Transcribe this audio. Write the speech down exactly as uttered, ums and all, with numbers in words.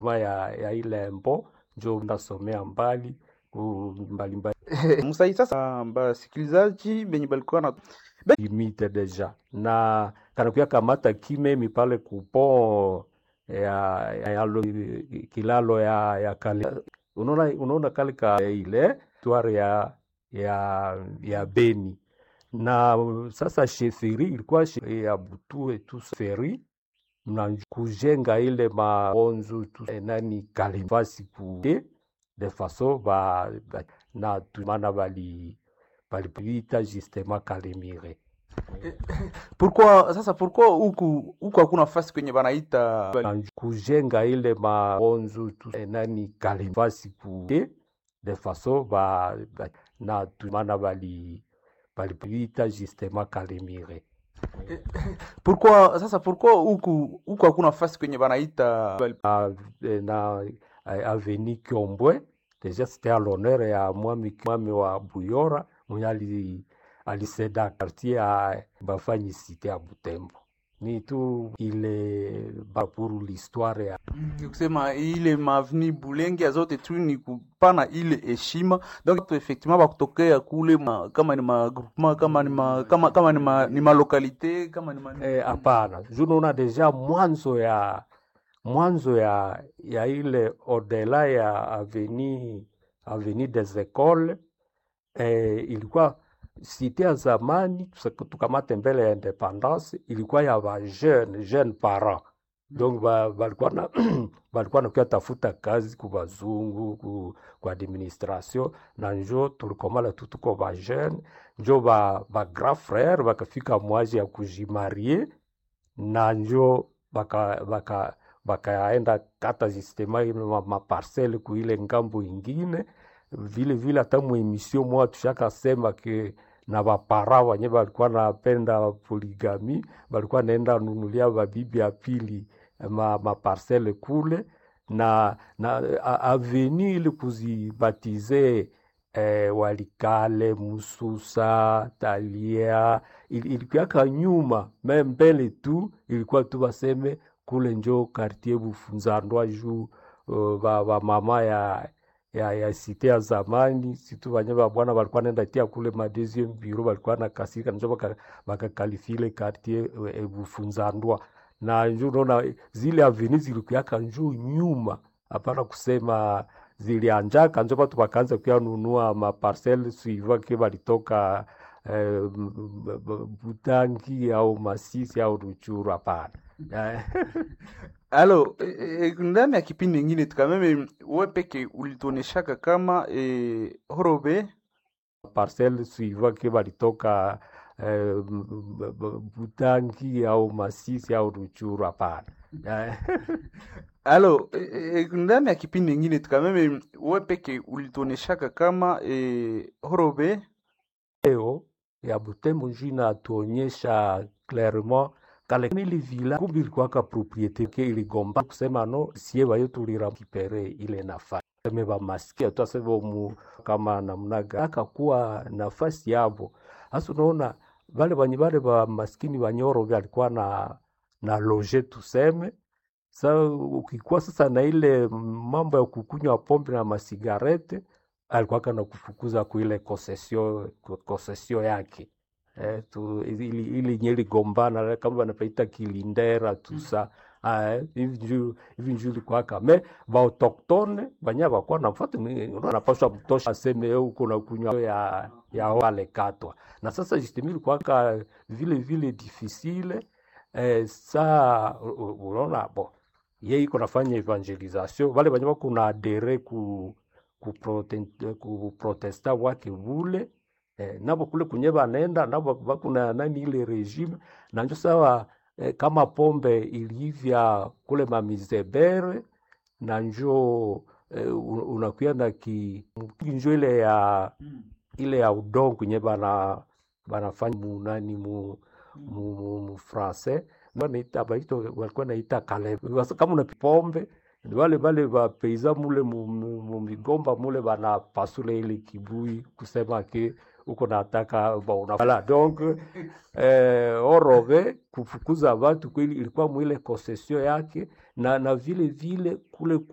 ya, ya ile mbo njo ndasomea mbali mbali mbali Musai sasa basikilizaji benye balikuwa na limite deja na kanakuya kamata kimemi pale kupon ya, ya lo, kilalo ya ya kale unaona unaona kale ka ile tuare ya ya ya Beni na sasa sheferi ilikuwa ya Butu tu feri na kujenga ile maonzo tu nani kalifasi ku de façon ba, ba na tumana bali balipita justement Kalemire. Pourquoi sasa pourquoi huku huku hakuna nafasi kwenye banaita kujenga ile maonzo tu nani kalifasi ku de façon ba, ba na tumana bali balipita justement Kalemire. Pourquoi sasa pourquoi huku huku hakuna nafasi kwenye banaita na avenue Kiombwe déjà c'était à l'honneur ya mwami mwami wa Buyora mwenye ali aliseda quartier ya bafanyi cité ya Butembo ni tu ile pour l'histoire ya kusema ile mavni Bulenge zote tu ni kupana ile heshima donc tu effectivement bakutokea kule ma, kama ni ma groupement kama ni ma, kama kama ni ma, ni ma localité kama ni ma eh hapana junaona deja mwanzo ya mwanzo ya ya ile odela ya avenue avenue des écoles eh, ilikuwa cité ya zamani tukamate mbele ya independance ilikuwa ya ba jeune jeune parents donc balikuwa na balikuwa nakuya tafuta kazi ku bazungu ku, ku administration na njo tulikomala tu tuko ba jeune njo ba ba grand frère bakafika mwaji ya kujimarie na njo baka baka bakaenda kata sistema ile ma parcelle ku ile ngambo ingine vile vile hata mu emission mwa tushaka sema ke na bapara wanye balikuwa napenda poligami balikuwa naenda nunulia babibi ya pili ma, ma parcelle kule na na avenue ile kuzibatize eh, Walikale Mususa Talia ilikuwa nyuma même mbele tu ilikuwa tu baseme kule njo quartier Bufunzandwa juu uh, ba, ba mama ya ya ya cité ya zamani situ banye ba bwana balikuwa nenda tia kule ma deuxième bureau balikuwa na kasika njo baka bakakalifile quartier e, Bufunzandwa na njo unaona zile avenue zilikuwa njoo nyuma hapana kusema zilianjaka njo watu wakaanza kuya nunua ma parcelle suivant ke balitoka eh, Butangi au Masisi au Ruchuru hapana. Alo e, ndani ya kipindi kingine tukameme wewe peke ulitoneshaka kama e, horobe parcelle suivant ke balitoka eh, Butangi au Masisi au Ruchuru hapana. Alo e, ndani ya kipindi kingine tukameme wewe peke ulitoneshaka kama e, horobe leo ya Butembo njina atuonyesha clairement kale nili vila kumbi kwa ka propriété ke iligomba kusema no sie bayo tulirakipere ile nafasi sema ba maskia tu asema mu kama namna gaka kuwa nafasi yabo hasa unaona wale banyibale ba maskini banyoro walikuwa na na loge tuseme sasa ukikuwa sasa na ile mambo ya kukunywa pombe na masigarete alikuwa kana kufukuza kwa ile concession concession yake eh tu ili ili nyeli gombana kama wanapaita kilindera tu sa eh hivi hivi njuli kwa kama ba autochtone banyaba kwa nafuata unapaswa kutosha seme huko na kunywa ya ya wale katwa na sasa jistemili kwa vile vile difficile eh sa unaona bo yeye iko nafanya evangelisation wale banyaba kuna adere ku ku protesta wake vule eh, nabo kule kunye banenda nabo bakuna nani ile regime na njo sawa eh, kama pombe ilivya kule mamizebere na njo eh, unakuya na ki njo ile ya ile ya udongo kunye bana banafanya munani mu mu, mu, mu français banaita baito walikuwa naita kale kama una pombe wale wale wa peiza mule mumigomba mule bana pasule ile kibui kusema ke uko nataka bauna wala donc eh orobe kufukuza watu kweli ilikuwa mwile concession yake na na vile vile kule